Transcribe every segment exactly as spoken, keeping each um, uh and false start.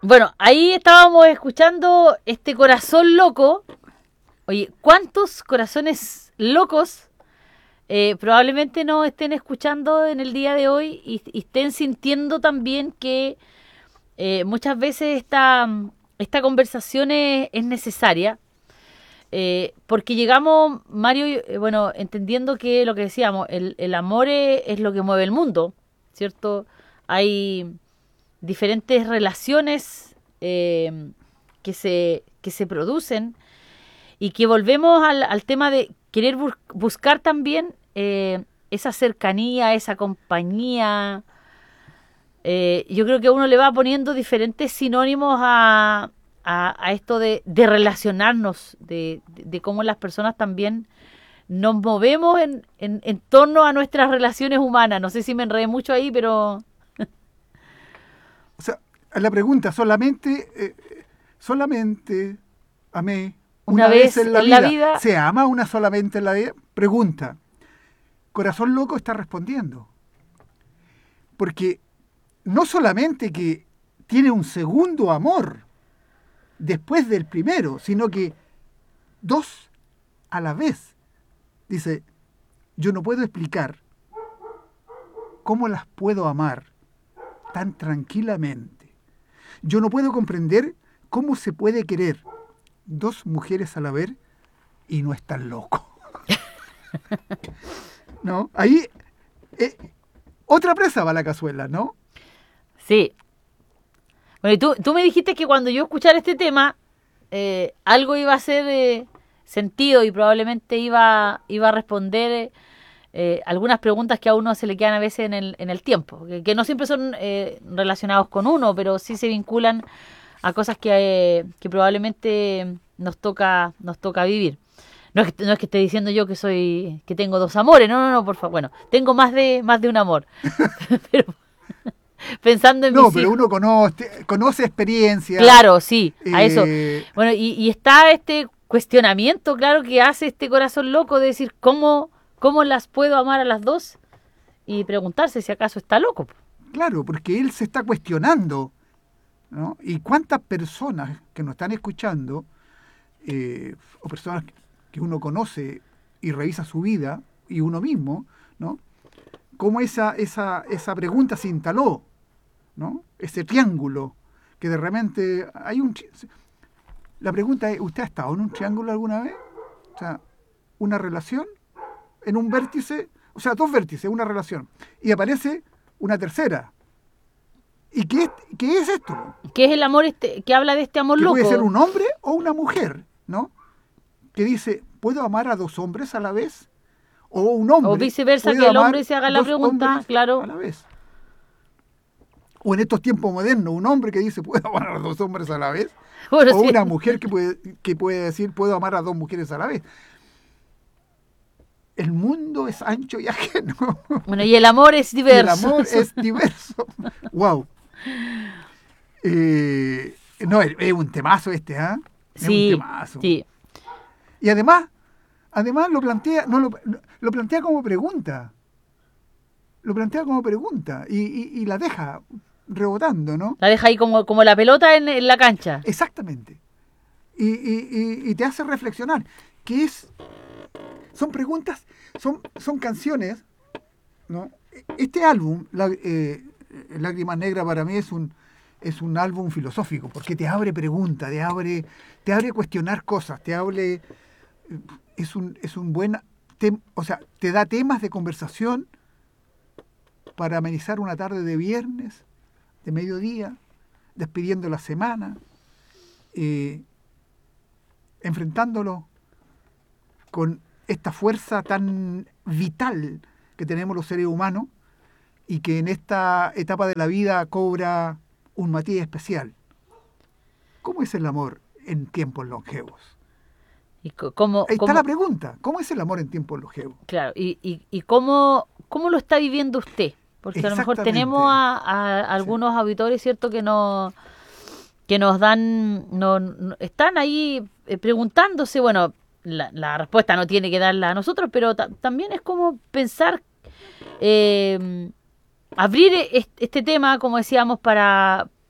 Bueno, ahí estábamos escuchando este corazón loco. Oye, ¿cuántos corazones locos eh, probablemente nos estén escuchando en el día de hoy y, y estén sintiendo también que eh, muchas veces esta, esta conversación es, es necesaria? Eh, porque llegamos, Mario, eh, bueno, entendiendo que lo que decíamos, el, el amor es, es lo que mueve el mundo, ¿cierto? Hay diferentes relaciones eh, que, se, que se producen y que volvemos al, al tema de querer bus- buscar también eh, esa cercanía, esa compañía. Eh, yo creo que uno le va poniendo diferentes sinónimos a, a, a esto de, de relacionarnos, de, de, de cómo las personas también nos movemos en, en, en torno a nuestras relaciones humanas. No sé si me enredé mucho ahí, pero... O sea, la pregunta, solamente, eh, solamente amé Una una vez vez en la en la vida. vida, ¿Se ama una solamente en la vida? Pregunta. Corazón Loco está respondiendo. Porque no solamente que tiene un segundo amor después del primero, sino que dos a la vez. Dice, yo no puedo explicar cómo las puedo amar tan tranquilamente. Yo no puedo comprender cómo se puede querer dos mujeres a la vez y no es tan loco. ¿No? Ahí eh, otra presa va a la cazuela, ¿no? sí. Bueno, y tú, tú me dijiste que cuando yo escuchara este tema, eh, algo iba a hacer eh, sentido y probablemente iba, iba a responder eh, algunas preguntas que a uno se le quedan a veces en el, en el tiempo, que, que no siempre son eh, relacionados con uno, pero sí se vinculan a cosas que, eh, que probablemente nos toca, nos toca vivir. No es, que, no es que esté diciendo yo que soy, que tengo dos amores, no, no, no, por favor. Bueno, tengo más de, más de un amor, pero pensando en No, mis pero hijos. uno conoce, conoce experiencia. Claro, sí, a eso. Eh, Bueno, y, y está este cuestionamiento, claro, que hace este corazón loco de decir cómo, cómo las puedo amar a las dos y preguntarse si acaso está loco. claro, porque él se está cuestionando, ¿no? Y cuántas personas que nos están escuchando, eh, o personas que uno conoce y revisa su vida, y uno mismo, ¿no? Cómo esa, esa, esa pregunta se instaló, ¿no? Ese triángulo, que de repente hay un... La pregunta es, ¿usted ha estado en un triángulo alguna vez? O sea, una relación en un vértice, o sea, dos vértices, una relación, y aparece una tercera. ¿Y qué es, qué es esto? ¿Qué es el amor este, que habla de este amor Que loco? puede ser un hombre o una mujer, ¿no? Que dice, ¿puedo amar a dos hombres a la vez? O un hombre. O viceversa, ¿puede que el amar hombre se haga la dos pregunta, hombres claro. a la vez? O en estos tiempos modernos, un hombre que dice, ¿puedo amar a dos hombres a la vez? Bueno, O sí. una mujer que puede, que puede decir, ¿puedo amar a dos mujeres a la vez? El mundo es ancho y ajeno. Bueno, y el amor es diverso. Y el amor es diverso. Wow. Eh, no, es, es un temazo este, ¿ah? ¿eh? Es sí, un temazo. Sí. Y además, además lo plantea, no lo, lo plantea como pregunta. Lo plantea como pregunta y, y, y la deja rebotando, ¿no? La deja ahí como, como la pelota en, en la cancha. Exactamente. Y, y, y, y te hace reflexionar. ¿Qué es? Son preguntas, son, son canciones, ¿no? Este álbum, la, eh, Lágrimas Negras, para mí es un, es un álbum filosófico, porque te abre preguntas, te abre, te abre cuestionar cosas, te abre, es un, es un buen, tem, o sea, te da temas de conversación para amenizar una tarde de viernes, de mediodía, despidiendo la semana, eh, enfrentándolo con esta fuerza tan vital que tenemos los seres humanos y que en esta etapa de la vida cobra un matiz especial. ¿Cómo es el amor en tiempos longevos? Y cómo, Ahí está cómo, la pregunta. ¿Cómo es el amor en tiempos longevos? Claro, y, y, y cómo, cómo lo está viviendo usted. Porque a lo mejor tenemos a, a algunos sí. auditores, ¿cierto?, que nos, que nos dan, no, no, están ahí preguntándose, bueno, la, la respuesta no tiene que darla a nosotros, pero ta, también es como pensar, eh, abrir este, este tema, como decíamos, para,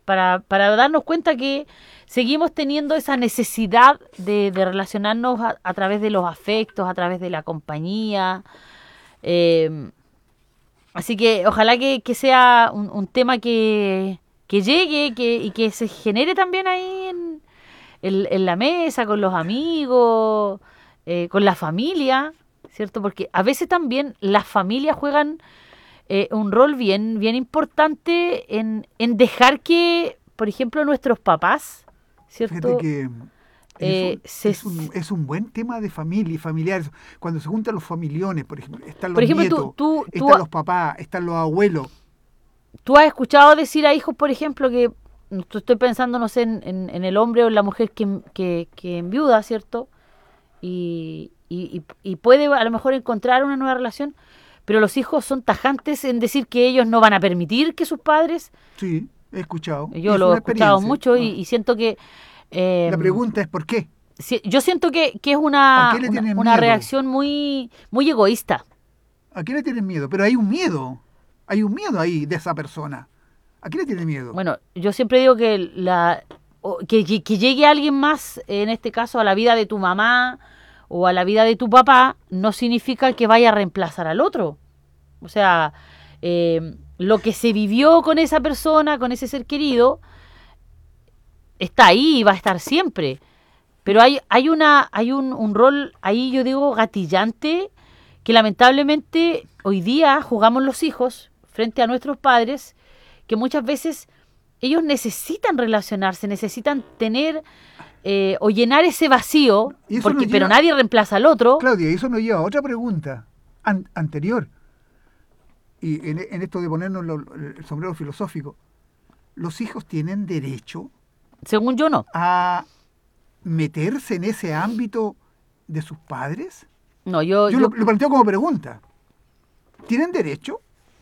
para, para darnos cuenta que seguimos teniendo esa necesidad de, de relacionarnos a, a través de los afectos, a través de la compañía. Eh, así que ojalá que, que sea un, un tema que, que llegue que, y que se genere también ahí en, en, en la mesa, con los amigos, eh, con la familia, ¿cierto? Porque a veces también las familias juegan eh, un rol bien, bien importante en, en dejar que, por ejemplo, nuestros papás, ¿cierto? Fíjate que Eh, es, se- un, es, un, es un buen tema de familia y familiares. Cuando se juntan los familiones, por ejemplo, están los Por ejemplo, tú- nietos, tú- tú- están los papás, están los abuelos. ¿Tú has escuchado decir a hijos, por ejemplo, que mm, tú- estoy pensando, no sé, en, en- en el hombre o en la mujer que, que, que enviuda, ¿cierto? Y, y, y- y puede a lo mejor encontrar una nueva relación, pero los hijos son tajantes en decir que ellos no van a permitir que sus padres, Sí, he escuchado. y yo es lo he una escuchado experiencia. mucho y, Ah. y siento que... eh, La pregunta es ¿por qué? si- yo siento que, que es ¿A una, qué le una, tienen una miedo? reacción muy, muy egoísta. ¿A qué le tienen miedo? Pero hay un miedo. Hay un miedo ahí de esa persona. ¿A qué le tiene miedo? Bueno, yo siempre digo que la o que, que- que llegue alguien más, en este caso a la vida de tu mamá o a la vida de tu papá, no significa que vaya a reemplazar al otro. O sea, eh, lo que se vivió con esa persona, con ese ser querido, está ahí y va a estar siempre. Pero hay, hay una, hay un, un rol ahí, yo digo, gatillante, que lamentablemente hoy día jugamos los hijos frente a nuestros padres, que muchas veces ellos necesitan relacionarse, necesitan tener eh, o llenar ese vacío, Y eso porque, nos pero lleva- nadie reemplaza al otro. Claudia, eso nos lleva a otra pregunta an- anterior. Y en, en esto de ponernos lo- el sombrero filosófico. ¿Los hijos tienen derecho Según yo, no. a meterse en ese ámbito de sus padres? No, yo, Yo yo- lo, lo planteo como pregunta. ¿Tienen derecho?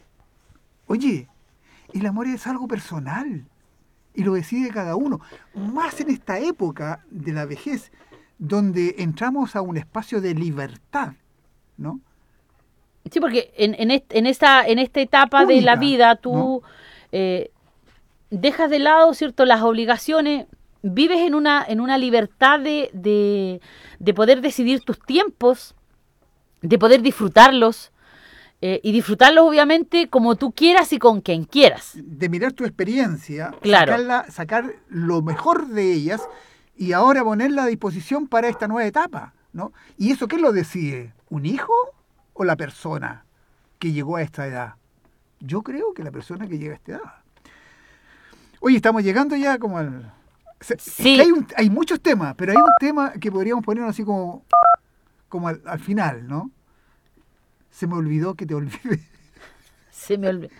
Oye, el amor es algo personal y lo decide cada uno. Más en esta época de la vejez, donde entramos a un espacio de libertad, ¿no? sí, porque en, en, est- en esta, en esta etapa de la Única, vida tú ¿no? eh, dejas de lado, ¿cierto?, las obligaciones, vives en una, en una libertad de, de, de poder decidir tus tiempos, de poder disfrutarlos, eh, y disfrutarlos obviamente como tú quieras y con quien quieras. De mirar tu experiencia, Claro. sacarla- sacar lo mejor de ellas y ahora ponerla a disposición para esta nueva etapa, ¿no? ¿Y eso qué lo decide? ¿Un hijo o la persona que llegó a esta edad? Yo creo que la persona que llega a esta edad. Oye, estamos llegando ya como al... se- es Sí. que hay, un- hay muchos temas, pero hay un tema que podríamos ponernos así como, como al, al final, ¿no? Se me olvidó que te olvidé. Se me olvidó.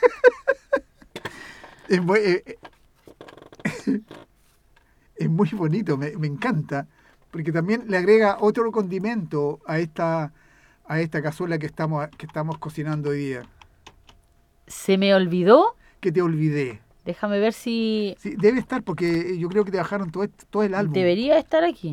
Es muy, eh, eh, es muy bonito, me, me encanta, porque también le agrega otro condimento a esta, a esta cazuela que estamos, que estamos cocinando hoy día. Se me olvidó. Que te olvidé. Déjame ver si Sí, debe estar, porque yo creo que te bajaron todo, este- todo el álbum. debería estar aquí.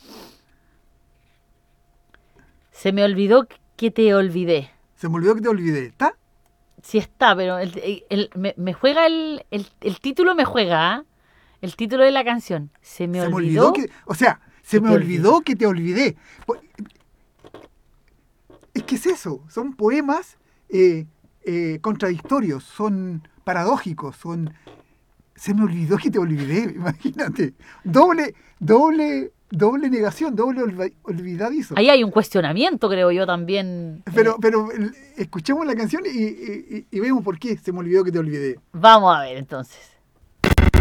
Se me olvidó que te olvidé. Se me olvidó que te olvidé. ¿Está? Sí está, pero el, el- el- me, me juega el, el, el título, me juega, ¿ah? El título de la canción. Se me Se me olvidó. olvidó que... O sea, se que me te olvidó que te olvidé. Po- Es que es eso, son poemas eh, eh, contradictorios, son paradójicos, son... Se me olvidó que te olvidé, imagínate. Doble, doble, doble negación, doble olva- olvidadizo. Ahí hay un cuestionamiento, creo yo, también. Pero, Eh, pero el- escuchemos la canción y, y- y- y vemos por qué se me olvidó que te olvidé. vamos a ver entonces.